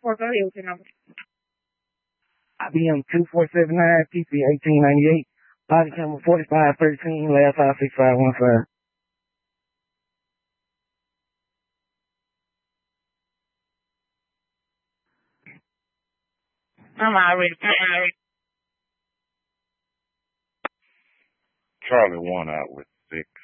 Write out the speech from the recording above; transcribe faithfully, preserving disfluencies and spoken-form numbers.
four, go ahead with your number. I B M two four seven nine, P C eighteen ninety-eight, body camera forty-five thirteen, last five six five one five. I'm already, I'm already. Charlie one out with six.